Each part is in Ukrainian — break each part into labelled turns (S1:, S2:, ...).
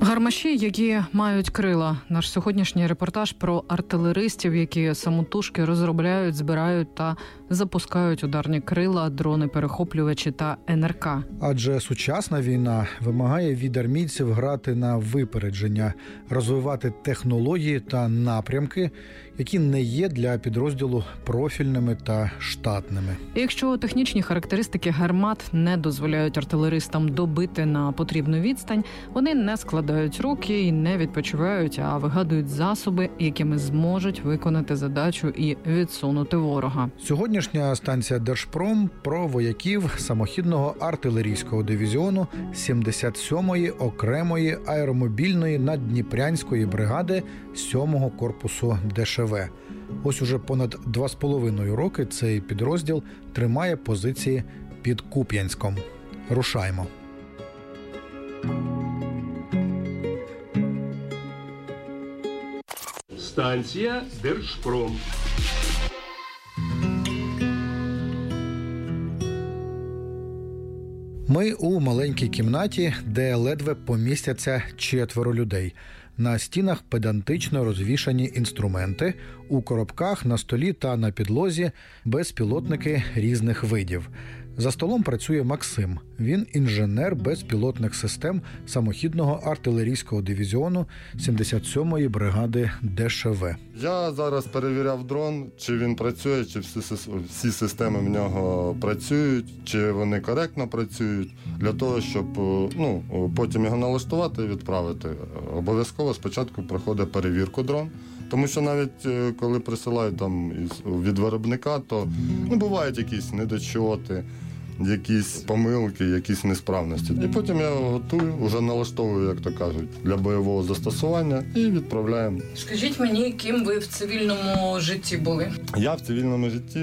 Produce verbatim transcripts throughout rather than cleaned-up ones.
S1: Гармаші, які мають крила. Наш сьогоднішній репортаж про артилеристів, які самотужки розробляють, збирають та запускають ударні крила, дрони-перехоплювачі та ен ер ка.
S2: Адже сучасна війна вимагає від армійців грати на випередження, розвивати технології та напрямки, які не є для підрозділу профільними та штатними.
S1: Якщо технічні характеристики гармат не дозволяють артилеристам добити на потрібну відстань, вони не складають руки і не відпочивають, а вигадують засоби, якими зможуть виконати задачу і відсунути ворога.
S2: Сьогоднішня станція Держпром про вояків самохідного артилерійського дивізіону сімдесят сьомої окремої аеромобільної наддніпрянської бригади сьомого корпусу де ше ве. Ось уже понад два з половиною роки цей підрозділ тримає позиції під Куп'янськом. Рушаймо.
S3: Станція Держпром.
S2: Ми у маленькій кімнаті, де ледве помістяться четверо людей. На стінах педантично розвішані інструменти, у коробках, на столі та на підлозі безпілотники різних видів. За столом працює Максим. Він інженер безпілотних систем самохідного артилерійського дивізіону сімдесят сьомої бригади де ше ве.
S4: Я зараз перевіряв дрон, чи він працює, чи всі, всі системи в нього працюють, чи вони коректно працюють, для того, щоб ну, потім його налаштувати і відправити. Обов'язково спочатку проходить перевірку дрон. Тому що навіть коли присилають там від виробника, то ну, бувають якісь недочоти, якісь помилки, якісь несправності. І потім я його готую, вже налаштовую, як то кажуть, для бойового застосування і відправляємо.
S1: Скажіть мені, ким ви в цивільному житті були?
S4: Я в цивільному житті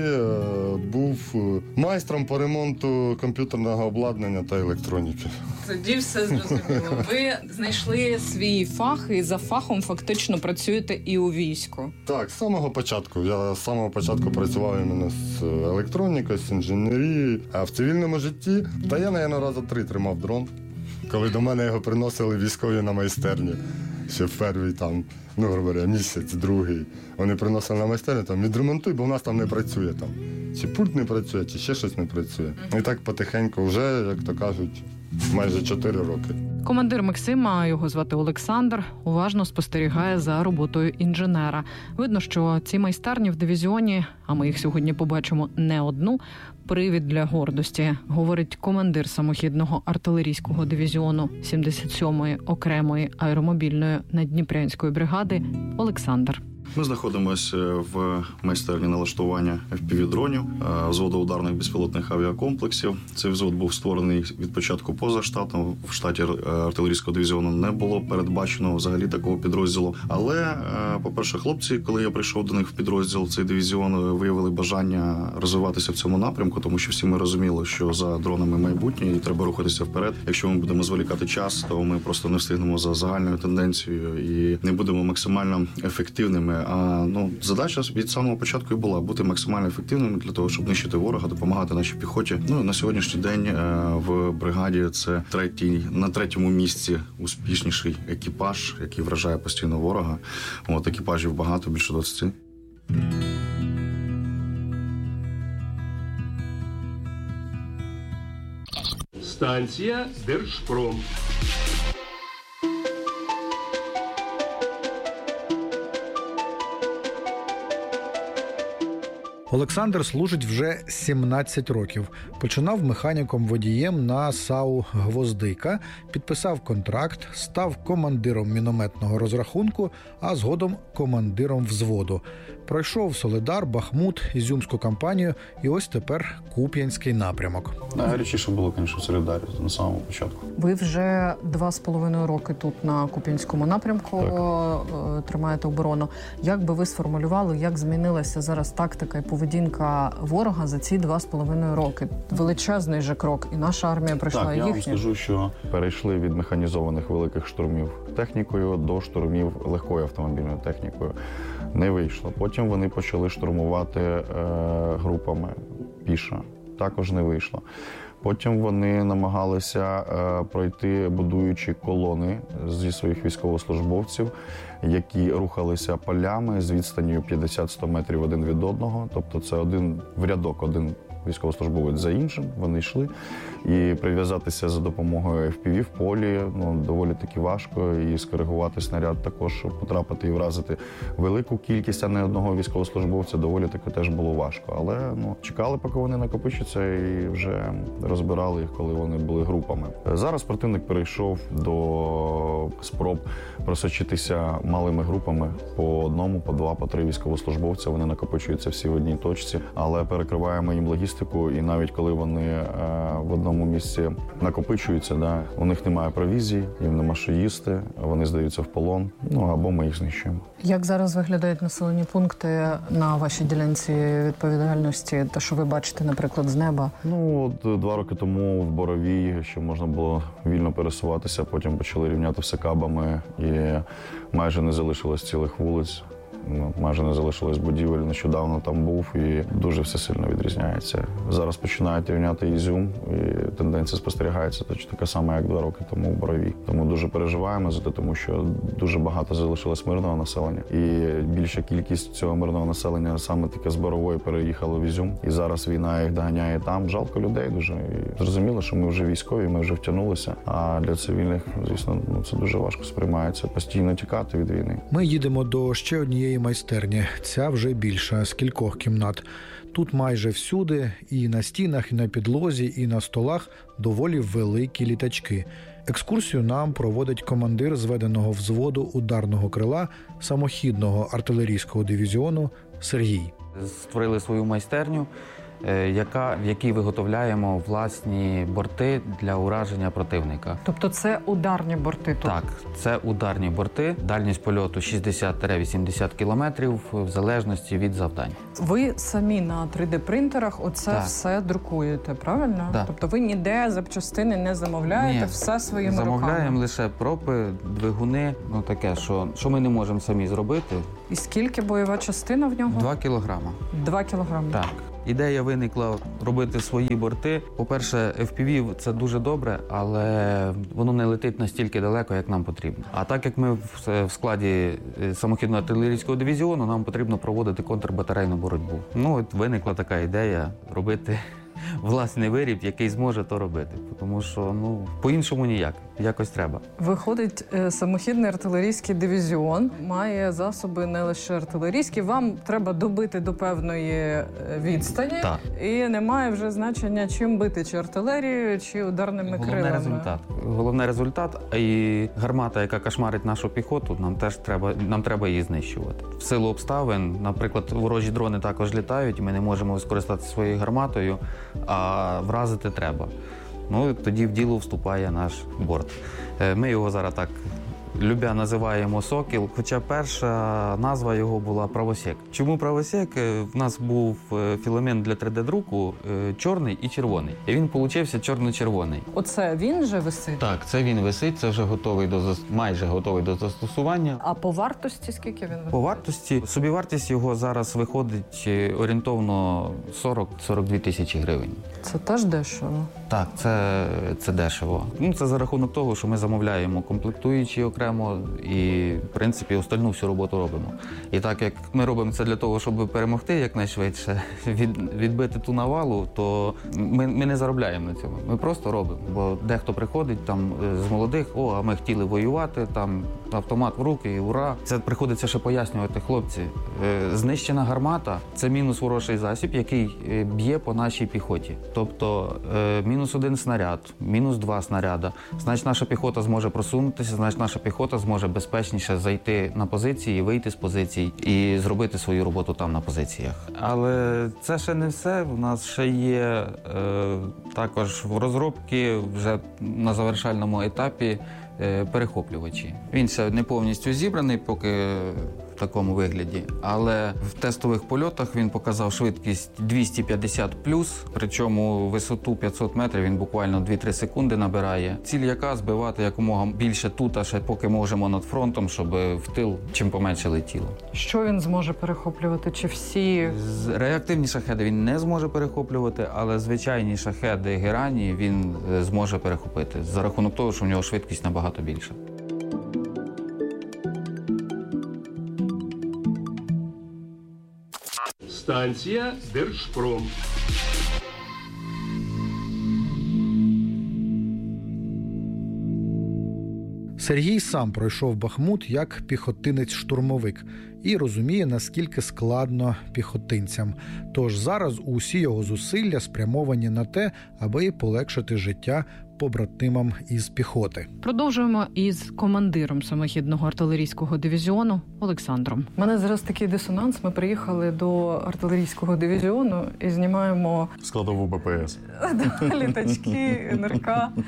S4: був майстром по ремонту комп'ютерного обладнання та електроніки.
S1: Тоді все зрозуміло. Ви знайшли свій фах і за фахом фактично працюєте і у війську.
S4: Так, з самого початку. Я з самого початку працював іменно з електронікою, з інженерією. А в цивільному житті, та я, мабуть, рази три тримав дрон, коли до мене його приносили військові на майстерні. Ще в перший там, ну, грубо говоря, місяць, другий. Вони приносили на майстерню, там, відремонтуй, бо в нас там не працює. Там. Чи пульт не працює, чи ще щось не працює. І так потихеньку вже, як то кажуть, майже чотири роки.
S1: Командир Максима, його звати Олександр, уважно спостерігає за роботою інженера. Видно, що ці майстерні в дивізіоні, а ми їх сьогодні побачимо не одну, привід для гордості, говорить командир самохідного артилерійського дивізіону сімдесят сьомої окремої аеромобільної наддніпрянської бригади Олександр.
S5: Ми знаходимося в майстерні налаштування еф пі ві-дронів, взводу ударних безпілотних авіакомплексів. Цей взвод був створений від початку поза штатом. В штаті артилерійського дивізіону не було передбачено взагалі такого підрозділу. Але, по-перше, хлопці, коли я прийшов до них в підрозділ, в цей дивізіон, виявили бажання розвиватися в цьому напрямку, тому що всі ми розуміли, що за дронами майбутнє і треба рухатися вперед. Якщо ми будемо зволікати час, то ми просто не встигнемо за загальною тенденцією і не будемо максимально ефективними. А ну, задача від самого початку і була бути максимально ефективними для того, щоб нищити ворога, допомагати нашій піхоті. Ну, на сьогоднішній день в бригаді це третій, на третьому місці успішніший екіпаж, який вражає постійно ворога. От, екіпажів багато, більше двадцяти.
S3: Станція Держпром.
S2: Олександр служить вже сімнадцять років. Починав механіком-водієм на САУ «Гвоздика», підписав контракт, став командиром мінометного розрахунку, а згодом командиром взводу. Пройшов Солидар, Бахмут, Ізюмську кампанію і ось тепер Куп'янський напрямок.
S5: Найгарячіше було, звісно, в Солидарі на самому початку.
S1: Ви вже два з половиною роки тут на Куп'янському напрямку так. тримаєте оборону. Як би ви сформулювали, як змінилася зараз тактика і поведінка ворога за ці два з половиною роки? Величезний же крок, і наша армія пройшла
S5: так,
S1: їхню.
S5: Так, я вам скажу, що перейшли від механізованих великих штурмів технікою до штурмів легкою автомобільною технікою. Не вийшло. Потім вони почали штурмувати е, групами піша. Також не вийшло. Потім вони намагалися пройти, будуючи колони зі своїх військовослужбовців, які рухалися полями з відстанню п'ятдесят-сто метрів один від одного. Тобто це один в рядок, один військовослужбовець за іншим, вони йшли. І прив'язатися за допомогою еф пі ві в полі ну, доволі таки важко. І скоригувати снаряд також, щоб потрапити і вразити велику кількість, а не одного військовослужбовця, доволі таки теж було важко. Але ну, чекали, поки вони накопичаться, і вже розбирали їх, коли вони були групами. Зараз противник перейшов до спроб просочитися малими групами по одному, по два, по три військовослужбовця. Вони накопичуються всі в одній точці, але перекриваємо їм логістику, і навіть коли вони е, в одному місці накопичуються, да, у них немає провізії, їм нема що їсти, вони здаються в полон, ну або ми їх знищуємо.
S1: Як зараз виглядають населені пункти на вашій ділянці відповідальності, те, що ви бачите, наприклад, з неба?
S5: Ну, от два роки тому в Боровій, що можна було вільно пересуватися, потім почали рівняти все кабами, і майже не залишилось цілих вулиць. Ну, майже не залишилось будівель, нещодавно там був, і дуже все сильно відрізняється. Зараз починають рівняти Ізюм, і тенденція спостерігається точно така сама, як два роки тому в Боровій. Тому дуже переживаємо за те, тому що дуже багато залишилось мирного населення. І більша кількість цього мирного населення саме таке з Борової переїхало в Ізюм. І зараз війна їх доганяє там. Жалко людей дуже. І зрозуміло, що ми вже військові, ми вже втягнулися. А для цивільних, звісно, ну, це дуже важко сприймається. Постійно тікати від війни.
S2: Ми їдемо до ще однієї майстерні. Ця вже більша, з кількох кімнат. Тут майже всюди, і на стінах, і на підлозі, і на столах доволі великі літачки. Екскурсію нам проводить командир зведеного взводу ударного крила самохідного артилерійського дивізіону Сергій.
S6: Створили свою майстерню, яка, в якій виготовляємо власні борти для ураження противника.
S1: Тобто це ударні борти тут?
S6: Так, це ударні борти. Дальність польоту шістдесят-вісімдесят кілометрів в залежності від завдань.
S1: Ви самі на три де-принтерах оце
S6: так.
S1: все друкуєте, правильно?
S6: Так.
S1: Тобто ви ніде запчастини не замовляєте,
S6: Ні,
S1: все своїми
S6: замовляємо
S1: руками?
S6: Замовляємо лише пропи, двигуни, ну таке, що, що ми не можемо самі зробити.
S1: І скільки бойова частина в нього?
S6: Два кілограма.
S1: Два кілограми?
S6: Так. Ідея виникла робити свої борти. По-перше, еф пі ві – це дуже добре, але воно не летить настільки далеко, як нам потрібно. А так як ми в складі самохідного артилерійського дивізіону, нам потрібно проводити контрбатарейну боротьбу. Ну, от виникла така ідея робити власний виріб, який зможе то робити. Тому що, ну, по-іншому ніяк. Якось треба.
S1: Виходить, самохідний артилерійський дивізіон має засоби не лише артилерійські. Вам треба добити до певної відстані.
S6: Так.
S1: І немає вже значення, чим бити, чи артилерією, чи ударними
S6: Головне
S1: крилами.
S6: результат. Головне результат. І гармата, яка кошмарить нашу піхоту, нам теж треба, нам треба її знищувати. В силу обставин, наприклад, ворожі дрони також літають, і ми не можемо скористатися своєю гарматою, а вразити треба. Ну, тоді в діло вступає наш борт. Ми його зараз так любя називаємо «Сокіл», хоча перша назва його була «Правосек». Чому «Правосек»? В нас був філамент для три де-друку чорний і червоний. І він получився чорно-червоний.
S1: Оце він же висить?
S6: Так, це він висить, це вже готовий до, майже готовий до застосування.
S1: А по вартості скільки він висить?
S6: По вартості, собівартість його зараз виходить орієнтовно сорок-сорок дві тисячі гривень.
S1: Це теж дешево?
S6: Так, це, це дешево. Ну, це за рахунок того, що ми замовляємо комплектуючі окремо і, в принципі, остальну всю роботу робимо. І так як ми робимо це для того, щоб перемогти якнайшвидше, від, відбити ту навалу, то ми, ми не заробляємо на цьому. Ми просто робимо. Бо дехто приходить там з молодих, о, а ми хотіли воювати, там автомат в руки і ура. Це приходиться ще пояснювати, хлопці. Знищена гармата – це мінус ворожий засіб, який б'є по нашій піхоті. Тобто мінус один снаряд, мінус два снаряда. Значить, наша піхота зможе просунутися, значить, наша піхота зможе безпечніше зайти на позиції, вийти з позицій і зробити свою роботу там на позиціях. Але це ще не все. У нас ще є е, також в розробці вже на завершальному етапі е, перехоплювачі. Він ще не повністю зібраний, поки в такому вигляді. Але в тестових польотах він показав швидкість двісті п'ятдесят плюс, причому висоту п'ятсот метрів він буквально дві-три секунди набирає. Ціль яка збивати якомога більше тут, а ще поки можемо над фронтом, щоб в тил чим поменше летіло.
S1: Що він зможе перехоплювати? Чи всі?
S6: Реактивні шахеди він не зможе перехоплювати, але звичайні шахеди Герані він зможе перехопити за рахунок того, що в нього швидкість набагато більша.
S3: Станція Держпром.
S2: Сергій сам пройшов Бахмут як піхотинець-штурмовик і розуміє, наскільки складно піхотинцям. Тож зараз усі його зусилля спрямовані на те, аби полегшити життя побратимам із піхоти.
S1: Продовжуємо із командиром самохідного артилерійського дивізіону Олександром. У мене зараз такий дисонанс. Ми приїхали до артилерійського дивізіону і знімаємо
S5: Складову БПС.
S1: літачки, НРК.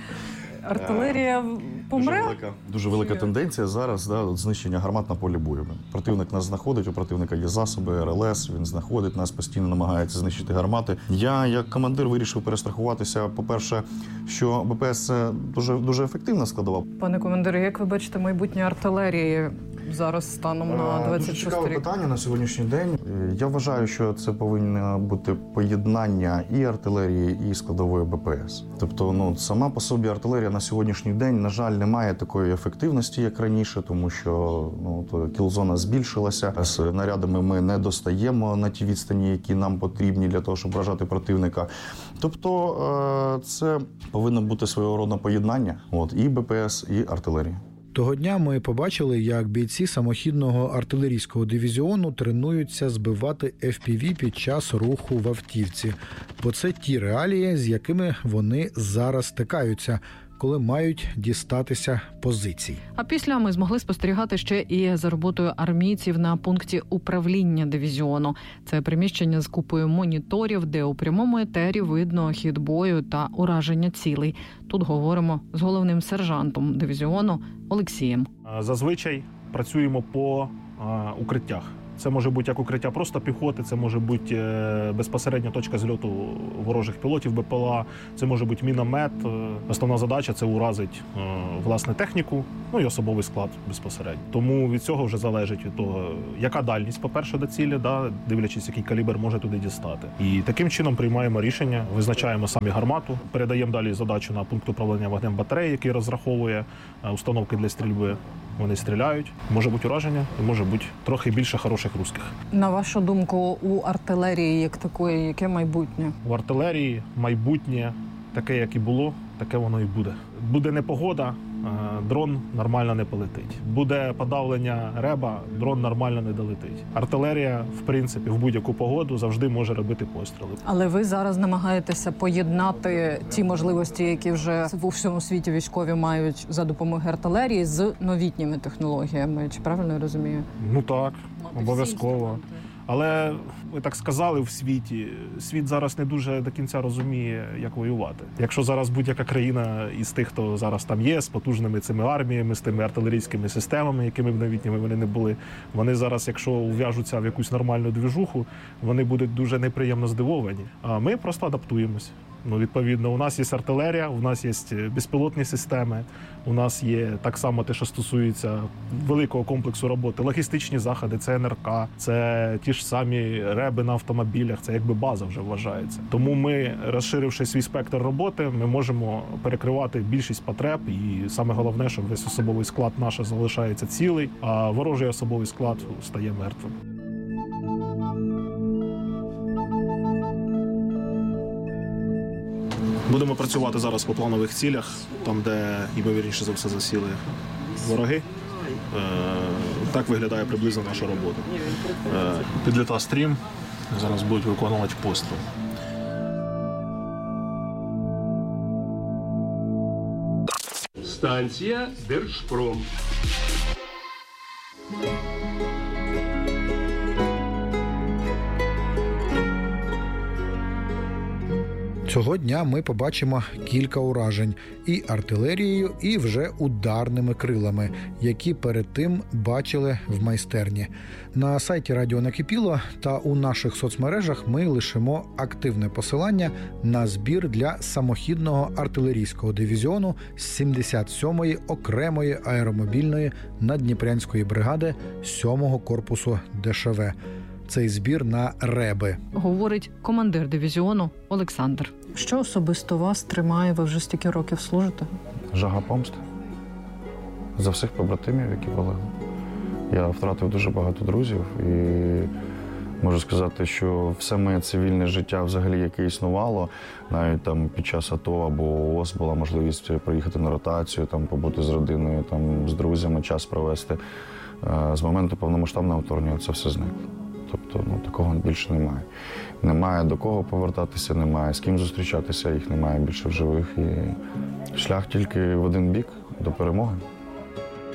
S1: Артилерія помре?
S5: Дуже велика, дуже велика тенденція зараз, да, от знищення гармат на полі бою. Противник нас знаходить, у противника є засоби, ар ел ес, він знаходить нас, постійно намагається знищити гармати. Я, як командир, вирішив перестрахуватися. По-перше, що БПС – це дуже, дуже ефективна складова.
S1: Пане командире, як ви бачите майбутнє артилерії зараз станом на двадцять шостий
S5: цікаве
S1: рік?
S5: питання на сьогоднішній день. Я вважаю, що це повинно бути поєднання і артилерії, і складової БПС. Тобто, ну, сама по собі артилерія на сьогоднішній день, на жаль, не має такої ефективності, як раніше, тому що ну, то кілзона збільшилася. З нарядами ми не достаємо на ті відстані, які нам потрібні для того, щоб вражати противника. Тобто, це повинно бути свого роду поєднання. От, і БПС, і артилерія.
S2: Того дня ми побачили, як бійці самохідного артилерійського дивізіону тренуються збивати еф пі ві під час руху в автівці. Бо це ті реалії, з якими вони зараз стикаються, коли мають дістатися позицій.
S1: А після ми змогли спостерігати ще і за роботою армійців на пункті управління дивізіону. Це приміщення з купою моніторів, де у прямому етері видно хід бою та ураження цілей. Тут говоримо з головним сержантом дивізіону Олексієм.
S7: Зазвичай працюємо по а, укриттях. Це може бути як укриття просто піхоти, це може бути безпосередня точка зльоту ворожих пілотів Б П Л А, це може бути міномет. Основна задача – це уразити власне техніку, ну і особовий склад безпосередньо. Тому від цього вже залежить від того, яка дальність, по-перше, до цілі, да, дивлячись, який калібр може туди дістати. І таким чином приймаємо рішення, визначаємо самі гармату, передаємо далі задачу на пункт управління вогнем батареї, який розраховує установки для стрільби. Вони стріляють, може бути ураження, може бути трохи більше хороших русських.
S1: На вашу думку, у артилерії як такої, яке майбутнє?
S7: У артилерії майбутнє таке, як і було, таке воно і буде. Буде непогода, дрон нормально не полетить. Буде подавлення реба, дрон нормально не долетить. Артилерія, в принципі, в будь-яку погоду завжди може робити постріли.
S1: Але ви зараз намагаєтеся поєднати ті можливості, які вже у всьому світі військові мають за допомогою артилерії, з новітніми технологіями. Чи правильно я розумію?
S7: Ну так, обов'язково. Але ви так сказали в світі, світ зараз не дуже до кінця розуміє, як воювати. Якщо зараз будь-яка країна із тих, хто зараз там є, з потужними цими арміями, з тими артилерійськими системами, якими б новітніми вони не були, вони зараз, якщо ув'яжуться в якусь нормальну двіжуху, вони будуть дуже неприємно здивовані. А ми просто адаптуємось. Ну, відповідно, у нас є артилерія, у нас є безпілотні системи, у нас є так само те, що стосується великого комплексу роботи, логістичні заходи, це ен ер ка, це ті ж самі реби на автомобілях, це якби база вже вважається. Тому ми, розширивши свій спектр роботи, ми можемо перекривати більшість потреб, і саме головне, що весь особовий склад наш залишається цілий, а ворожий особовий склад стає мертвим. Будемо працювати зараз по планових цілях, там, де, ймовірніше за все, засіли вороги. Так виглядає приблизно наша робота. Підліта стрім, зараз будуть виконувати постріл.
S3: Станція Держпром.
S2: Цього дня ми побачимо кілька уражень і артилерією, і вже ударними крилами, які перед тим бачили в майстерні. На сайті Радіо Накипіло та у наших соцмережах ми лишимо активне посилання на збір для самохідного артилерійського дивізіону сімдесят сьомої окремої аеромобільної наддніпрянської бригади сьомого корпусу Де Ше Ve. Цей збір на реби.
S1: Говорить командир дивізіону Олександр. Що особисто вас тримає? Ви вже стільки років служите?
S5: Жага помсти. За всіх побратимів, які були. Я втратив дуже багато друзів і можу сказати, що все моє цивільне життя взагалі, яке існувало, навіть там під час АТО або ООС була можливість приїхати на ротацію, там побути з родиною, там з друзями час провести. З моменту повномасштабного вторгнення це все зникло. Тобто, ну, такого більше немає. Немає до кого повертатися, немає з ким зустрічатися, їх немає більше в живих. І шлях тільки в один бік – до перемоги.